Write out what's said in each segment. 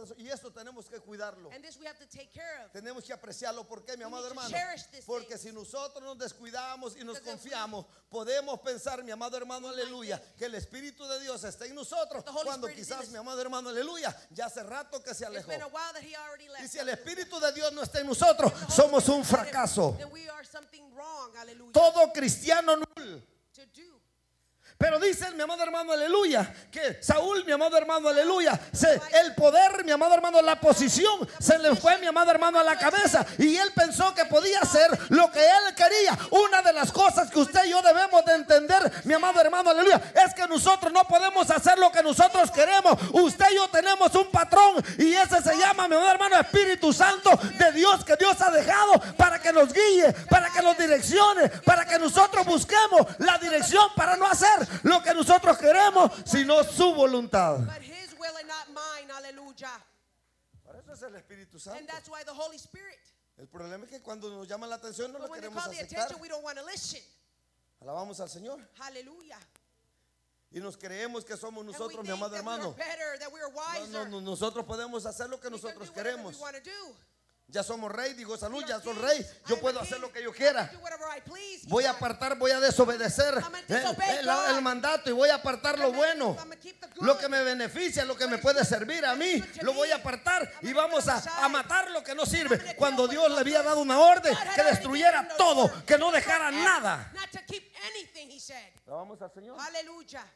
y esto tenemos que cuidarlo. And this we have to take care of. Tenemos que apreciarlo. ¿Por qué, mi We amado need to hermano? cherish these Porque things. si nosotros nos descuidamos y nos Because if we- confiamos, podemos pensar, mi amado hermano, aleluya, que el Espíritu de Dios está en nosotros, the Holy cuando Spirit is quizás, in us. mi amado hermano, aleluya, ya hace rato que se It's alejó. been a while that he already left. Y si el Espíritu de Dios no está en nosotros, If the Holy somos Spirit un is not in us, fracaso. Then we are something wrong. Hallelujah. Todo cristiano nulo. To do. Pero dice mi amado hermano, aleluya, que Saúl, mi amado hermano, aleluya, el poder, mi amado hermano, la posición se le fue, mi amado hermano, a la cabeza, y él pensó que podía hacer lo que él quería. Una de las cosas que usted y yo debemos de entender, mi amado hermano, aleluya, es que nosotros no podemos hacer lo que nosotros queremos. Usted y yo tenemos un patrón, y ese se llama, mi amado hermano, Espíritu Santo de Dios, que Dios ha dejado para que nos guíe, para que nos direccione, para que nosotros busquemos la dirección, para no hacer lo que nosotros queremos, sino su voluntad. But his will and not mine. Hallelujah. Por eso es el Espíritu And Santo. that's why the Holy Spirit. El problema es que cuando nos llama la atención no But lo when they queremos call the aceptar. attention, we don't want to listen. Alabamos al Señor. Hallelujah. Y nos creemos que somos And we nosotros, mi think amado that we are hermano. better, that we are wiser. Nosotros podemos hacer lo que We can nosotros do whatever queremos. we want to do. Ya somos rey, digo salud, We ya are soy kings. rey. Yo I'm puedo a hacer king. lo que yo I quiera. can do whatever I please. Voy a apartar, voy a desobedecer gonna disobey el God. mandato y voy a apartar lo bueno. I'm gonna keep the good. Lo que me beneficia, lo que me puede servir a mí, lo voy a apartar y vamos a matar lo que no sirve. Cuando Dios le había dado una orden que destruyera todo, que no dejara nada. Not to keep anything, he said. Vamos al Señor. Hallelujah.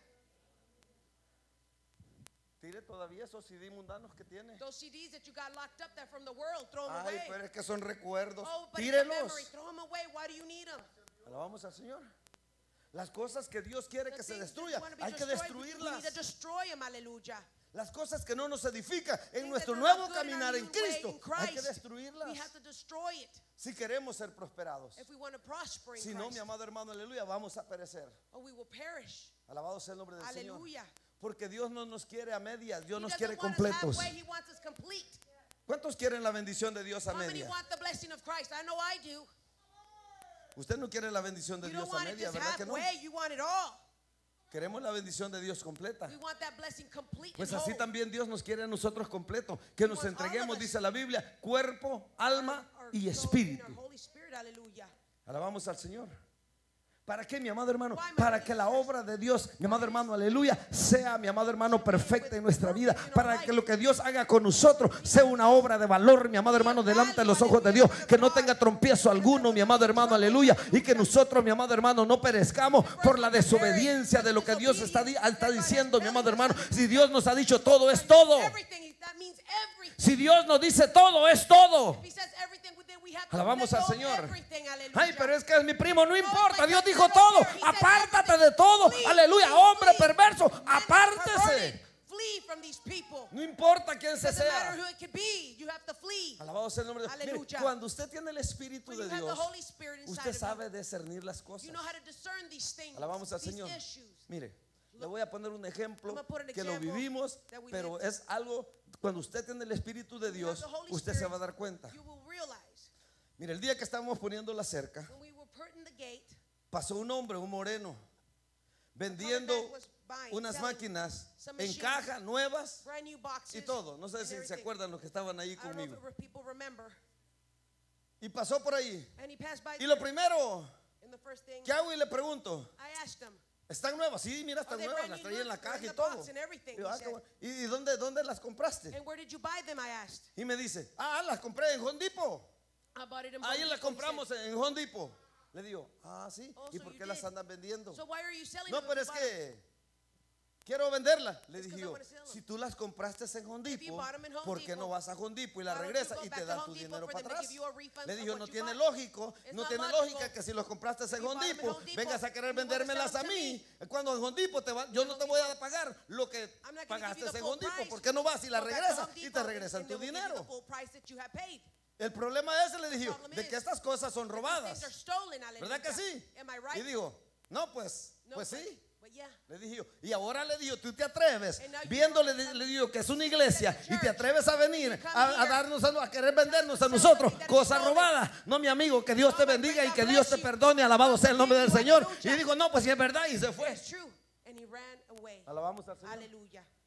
Tire todavía esos CD mundanos que tiene. Those CDs that you got locked up there from the world, throw them Ay, away. pero es que son recuerdos. Oh, but it's a Tírelos. memory. Throw them away. Why do you need them? Alabamos al Señor. Las cosas que Dios quiere que se destruya, want to be hay que destroyed, we need destruirlas. to destroy them. Hallelujah. Las cosas que no nos edifican en Things nuestro that are nuevo not good in our caminar en new way Cristo, in hay que Christ, destruirlas. we have to destroy it Si queremos ser prosperados. if we want to prosper in Si no, Christ, mi amado hermano, aleluya, vamos a perecer. or we will perish. Alabado sea el nombre del Señor. Hallelujah. Porque Dios no nos quiere a medias, Dios He nos doesn't quiere want us completos. halfway, he wants us complete. ¿Cuántos quieren la bendición de Dios a How many media? want the blessing of Christ? I know I do. Usted no quiere la bendición de You don't Dios a want it media, just ¿verdad que no? halfway, you want it all. Queremos la bendición de Dios completa. We want that blessing complete Pues and así whole. también Dios nos quiere a nosotros completo, que nos wants all entreguemos, of us. dice la Biblia, cuerpo, alma Our y soul and espíritu. our Holy Spirit, hallelujah. Alabamos al Señor. ¿Para qué, mi amado hermano? Why, my Para que la obra de Dios, mi amado hermano, aleluya, sea, mi amado hermano, perfecta en nuestra vida. Para que lo que Dios haga con nosotros sea una obra de valor, mi amado hermano, delante de los ojos de Dios. Que no tenga trompiezo alguno, mi amado hermano, aleluya. Y que nosotros, mi amado hermano, no perezcamos por la desobediencia de lo que Dios está diciendo, mi amado hermano. Si Dios nos ha dicho todo, es todo. Everything, that means everything. Si Dios nos dice todo, es todo. If he says everything, then we have to Alabamos let al go of Señor. everything, hallelujah. Ay, pero es que es mi primo, no importa. Dios dijo todo. Apártate de todo. Aleluya, hombre perverso, apártese. Flee from these people. No importa quién se Doesn't matter sea. who it could be. You have to flee. Alabado sea el nombre de Dios. Mire, Aleluya. cuando usted tiene el Espíritu When de you have the Dios, Holy Spirit inside usted of sabe discernir las you, cosas. you know how to discern these things, Alabamos al these Señor. issues. Mire, le voy a poner un ejemplo I'm gonna put an que lo example vivimos, that we pero lived. es algo, cuando usted tiene el Espíritu de When you Dios, have the Holy usted se Spirit, va a dar cuenta. You will realize Mire, el día que estábamos poniendo la cerca, when we were putting the gate, pasó un hombre, un moreno, vendiendo man was buying, unas selling máquinas some en machines, caja, nuevas brand new boxes y todo. No sé and si se everything. acuerdan los que estaban ahí I don't know conmigo. if people remember. Y pasó por ahí. And he passed by Y lo there, primero and the first thing que hago y le pregunto, I asked him, ¿están nuevas? Sí, mira, están they nuevas, brand las new? traía en la Look, they're caja in y the todo. box and everything, Digo, he ah, qué said. bueno. ¿Y dónde las compraste? and where did you buy them? I asked. Y me dice, las compré en Home Depot. I bought it in Ahí Home las Depot, he compramos said. en Home Depot. Le digo, sí. Oh, ¿Y so por you qué las did. andan vendiendo? So why are you selling No, them? pero if es you bought them? que quiero venderla. Le It's 'cause dije I yo, wanna sell 'em. si tú las compraste en Home If you Depot, bought 'em in Home ¿por qué Depot, no vas a Home Depot y la why don't you regresas go y back te to dan Home tu Depot dinero for para them to atrás? give you a refund Le of dije, what no you tiene bought? lógico, It's no not tiene logical. lógica que si los compraste en You Home bought 'em in Depot, Home Depot, vengas a querer you wanna vendérmelas sell a 'em to mí. Cuando en Home Depot yo no te voy a pagar lo que I'm not gonna give pagaste you the en full Home Depot. price. ¿Por qué no vas y la Go back to regresas Home y Depot te and regresan tu they will give you the dinero? full price that you have paid. El problema ese, le dije yo, problem de is que estas cosas son These robadas. things are stolen, hallelujah. ¿Verdad que sí? Am I Y right? digo, no, pues No, pues but- sí. But yeah. Le dije yo, y ahora le digo, tú te atreves, And now you viéndole, come- le digo que es una iglesia, It's a y te church. atreves a venir You come a here. darnos, a querer vendernos a Sell nosotros something that is cosas stolen. robadas. No, mi amigo, que Dios te No, my bendiga y friend, que God Dios te bless you. perdone, alabado sea el nombre del Thank you, Señor. hallelujah. Y digo, no, pues si es verdad, y se fue. It's true. And he ran away. Alabamos al Señor. Hallelujah.